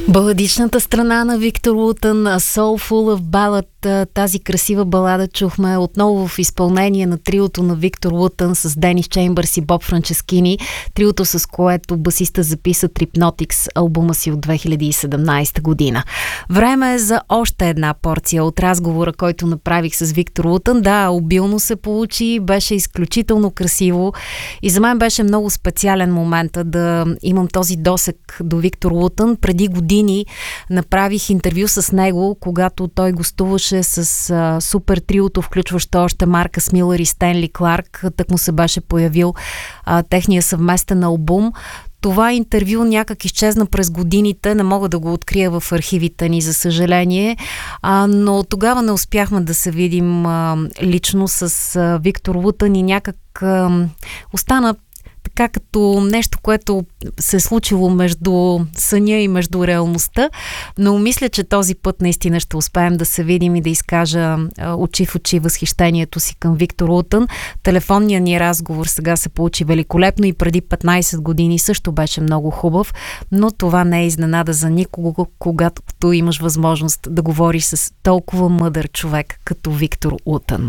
Баладичната страна на Виктор Лутън, Soulful of Ballad, тази красива балада чухме отново в изпълнение на триото на Виктор Лутън с Денис Чеймбърс и Боб Франческини, триото с което басиста записа Tripnotics, албума си от 2017 година. Време е за още една порция от разговора, който направих с Виктор Лутън. Да, обилно се получи, беше изключително красиво и за мен беше много специален момент да имам този досег до Виктор Лутън. Преди години направих интервю с него, когато той гостуваше с супер триото, включващо още Маркъс Милър и Стенли Кларк. Так му се беше появил техния съвместен албум. Това интервю някак изчезна през годините, не мога да го открия в архивите ни, за съжаление, но тогава не успяхме да се видим лично с Виктор Лутън и някак остана така като нещо, което се е случило между съня и между реалността, но мисля, че този път наистина ще успеем да се видим и да изкажа очи в очи възхищението си към Виктор Лутън. Телефонният ни разговор сега се получи великолепно и преди 15 години също беше много хубав, но това не е изненада за никого, когато имаш възможност да говориш с толкова мъдър човек като Виктор Лутън.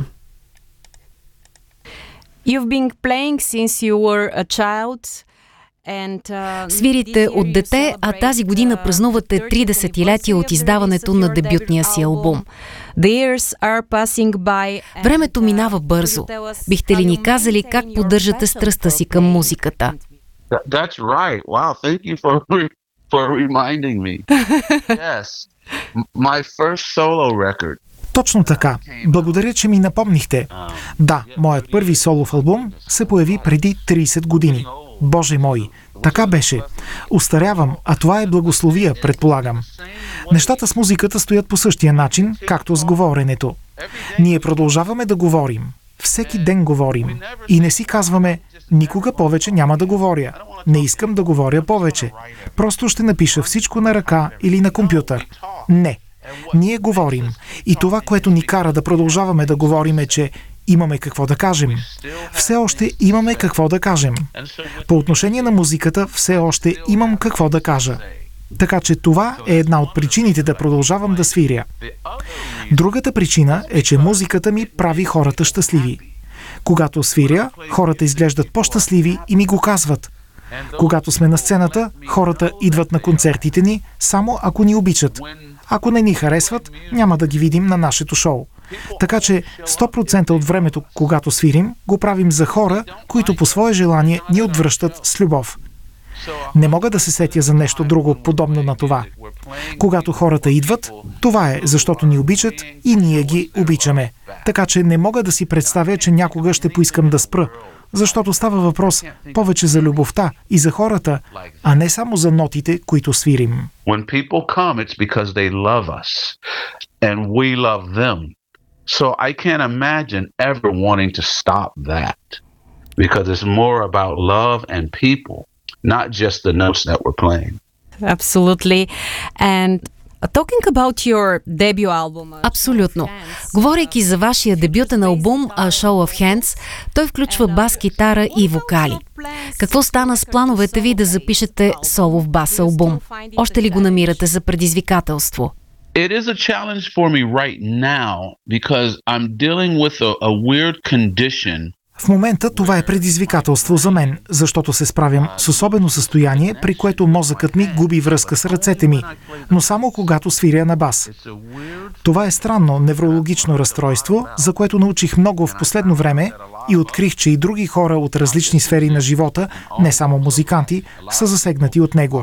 You've been playing since you were a child. Свирите от дете, а тази година празнувате 30-летие от издаването на дебютния си албум. Времето минава бързо. Бихте ли ни казали как поддържате страстта си към музиката? That's right. Wow, thank you for reminding me. Yes. My first solo record. Точно така. Благодаря, че ми напомнихте. Да, моят първи солов албум се появи преди 30 години. Боже мой, така беше. Остарявам, а това е благословия, предполагам. Нещата с музиката стоят по същия начин, както с говоренето. Ние продължаваме да говорим. Всеки ден говорим. И не си казваме, никога повече няма да говоря. Не искам да говоря повече. Просто ще напиша всичко на ръка или на компютър. Не. Ние говорим. И това, което ни кара да продължаваме да говорим, е, че имаме какво да кажем. Все още имаме какво да кажем. По отношение на музиката, все още имам какво да кажа. Така че това е една от причините да продължавам да свиря. Другата причина е, че музиката ми прави хората щастливи. Когато свиря, хората изглеждат по-щастливи и ми го казват. Когато сме на сцената, хората идват на концертите ни, само ако ни обичат. Ако не ни харесват, няма да ги видим на нашето шоу. Така че 100% от времето, когато свирим, го правим за хора, които по свое желание ни отвръщат с любов. Не мога да се сетя за нещо друго подобно на това. Когато хората идват, това е защото ни обичат и ние ги обичаме. Така че не мога да си представя, че някога ще поискам да спра, защото става въпрос повече за любовта и за хората, а не само за нотите, които свирим. When people come, it's because they love us and we love them. So I can't imagine ever wanting to stop that because it's more about love and people, not just the notes that we're playing. Absolutely. And talking about your debut album. Абсолютно. Говорейки за вашия дебютен албум A Show of Hands, той включва бас, китара и вокали. Какво стана с плановете ви да запишете солов бас албум? Още ли го намирате за предизвикателство? It is a challenge for me right now because I'm dealing with a weird condition. В момента това е предизвикателство за мен, защото се справям с особено състояние, при което мозъкът ми губи връзка с ръцете ми, но само когато свиря на бас. Това е странно неврологично разстройство, за което научих много в последно време и открих, че и други хора от различни сфери на живота, не само музиканти, са засегнати от него.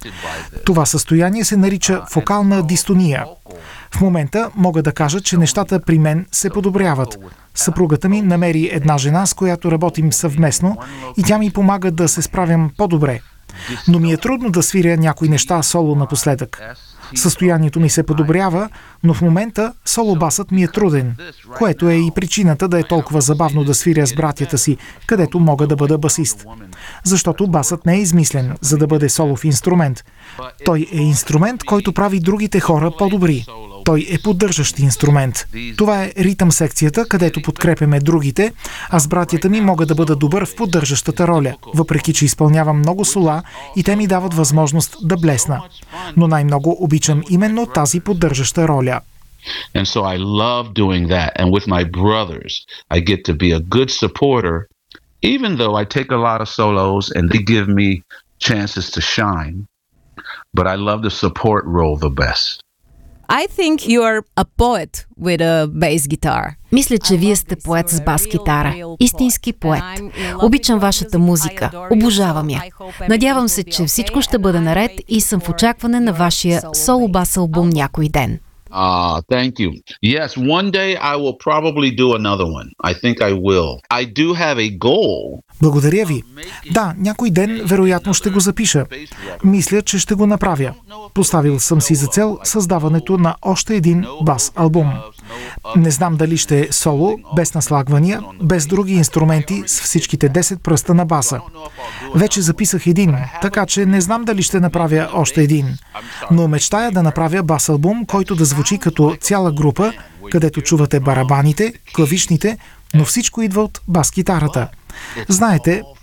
Това състояние се нарича фокална дистония. В момента мога да кажа, че нещата при мен се подобряват. Съпругата ми намери една жена, с която работим съвместно и тя ми помага да се справям по-добре. Но ми е трудно да свиря някои неща соло напоследък. Състоянието ми се подобрява, но в момента соло-басът ми е труден, което е и причината да е толкова забавно да свиря с братята си, където мога да бъда басист. Защото басът не е измислен, за да бъде солов инструмент. Той е инструмент, който прави другите хора по-добри. Той е поддържащ инструмент. Това е ритъм секцията, където подкрепяме другите, а с братята ми мога да бъда добър в поддържащата роля, въпреки че изпълнявам много сола и те ми дават възможност да блесна. Но най-много обичам именно тази поддържаща роля. And so I love doing that. And with my brothers, I get to be a good supporter, even though I take a lot of solos and they give me chances to shine. But I love the support role the best. I think you are a poet with a bass guitar. Мисля, че вие сте поет с бас-китара. Истински поет. Обичам вашата музика. Обожавам я. Надявам се, че всичко ще бъде наред и съм в очакване на вашия соло-бас албум някой ден. Thank you. Yes, one day I will probably do another one. I think I will. I do have a goal. Благодаря ви. Да, някой ден вероятно ще го запиша. Мисля, че ще го направя. Поставил съм си за цел създаването на още един бас албум. Не знам дали ще е соло, без наслагвания, без други инструменти, с всичките 10 пръста на баса. Вече записах един, така че не знам дали ще направя още един. Но мечтая да направя бас албум, който да звучи като цяла група, където чувате барабаните, клавишните, но всичко идва от бас-китарата. Знаете,